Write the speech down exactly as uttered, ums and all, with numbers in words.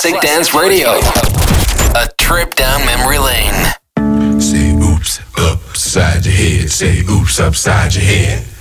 Classic Dance Radio. A trip down memory lane. Say oops upside your head. Say oops upside your head.